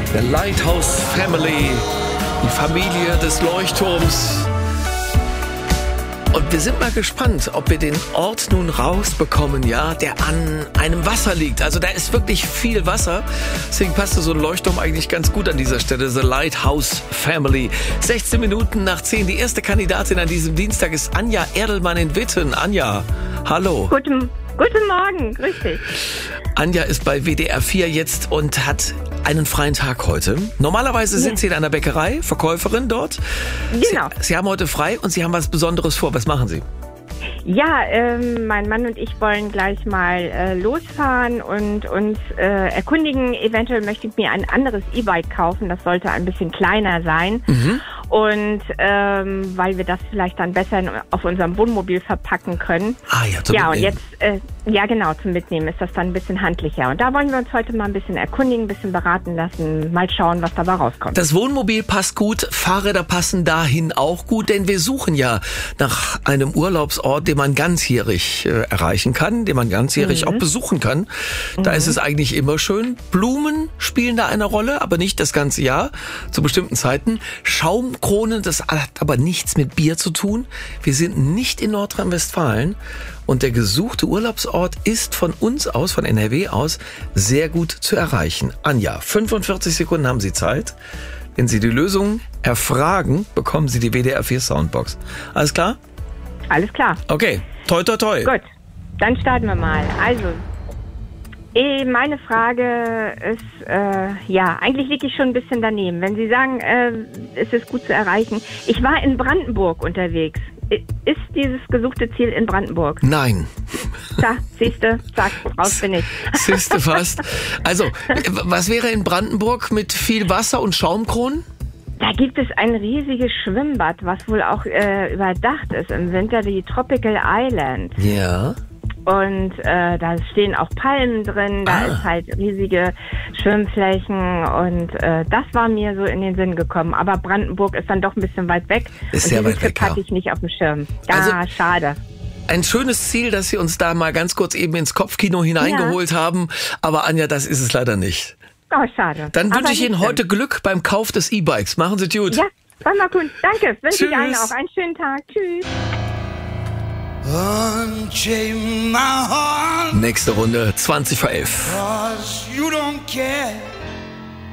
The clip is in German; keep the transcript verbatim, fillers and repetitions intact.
The Lighthouse Family, die Familie des Leuchtturms. Und wir sind mal gespannt, ob wir den Ort nun rausbekommen, ja, der an einem Wasser liegt. Also da ist wirklich viel Wasser. Deswegen passte so ein Leuchtturm eigentlich ganz gut an dieser Stelle. The Lighthouse Family. sechzehn Minuten nach zehn. Die erste Kandidatin an diesem Dienstag ist Anja Erdelmann in Witten. Anja, hallo. Guten, guten Morgen, grüß dich. Anja ist bei W D R vier jetzt und hat einen freien Tag heute. Normalerweise sind Sie in einer Bäckerei, Verkäuferin dort. Genau. Sie, Sie haben heute frei und Sie haben was Besonderes vor. Was machen Sie? Ja, ähm, mein Mann und ich wollen gleich mal äh, losfahren und uns äh, erkundigen. Eventuell möchte ich mir ein anderes E-Bike kaufen. Das sollte ein bisschen kleiner sein. Mhm. Und ähm, weil wir das vielleicht dann besser in, auf unserem Wohnmobil verpacken können. Ah ja, zum Ja, und Mitnehmen. jetzt, äh, ja genau, zum Mitnehmen ist das dann ein bisschen handlicher. Und da wollen wir uns heute mal ein bisschen erkundigen, ein bisschen beraten lassen, mal schauen, was dabei rauskommt. Das Wohnmobil passt gut, Fahrräder passen dahin auch gut, denn wir suchen ja nach einem Urlaubsort, den man ganzjährig äh, erreichen kann, den man ganzjährig mhm. auch besuchen kann. Da mhm. ist es eigentlich immer schön. Blumen spielen da eine Rolle, aber nicht das ganze Jahr, zu bestimmten Zeiten. Schaumkronen, das hat aber nichts mit Bier zu tun. Wir sind nicht in Nordrhein-Westfalen und der gesuchte Urlaubsort ist von uns aus, von N R W aus, sehr gut zu erreichen. Anja, fünfundvierzig Sekunden haben Sie Zeit. Wenn Sie die Lösung erfragen, bekommen Sie die W D R vier Soundbox. Alles klar? Alles klar. Okay, toi toi toi. Gut, dann starten wir mal. Also, eh, meine Frage ist, äh, ja, eigentlich liege ich schon ein bisschen daneben. Wenn Sie sagen, äh, es ist gut zu erreichen. Ich war in Brandenburg unterwegs. Ist dieses gesuchte Ziel in Brandenburg? Nein. Da, siehste, zack, raus bin ich. Siehste fast. Also, was wäre in Brandenburg mit viel Wasser und Schaumkronen? Da gibt es ein riesiges Schwimmbad, was wohl auch äh, überdacht ist im Winter, die Tropical Island. Ja. Und äh, da stehen auch Palmen drin, da Ah. ist halt riesige Schwimmflächen und äh, das war mir so in den Sinn gekommen. Aber Brandenburg ist dann doch ein bisschen weit weg. Ist und sehr dieses weit weg, Tipp hatte ja. ich nicht auf dem Schirm. Ja, Also- schade. Ein schönes Ziel, das Sie uns da mal ganz kurz eben ins Kopfkino hineingeholt haben. Aber Anja, das ist es leider nicht. Oh, schade. Dann Aber wünsche ich nicht Ihnen schlimm. heute Glück beim Kauf des E-Bikes. Machen Sie es gut. Ja, war mal gut. Danke. Wünsche ich allen Tschüss. auch einen schönen Tag. Tschüss. Unchain my heart, Nächste Runde, zwanzig vor elf. 'cause you don't care.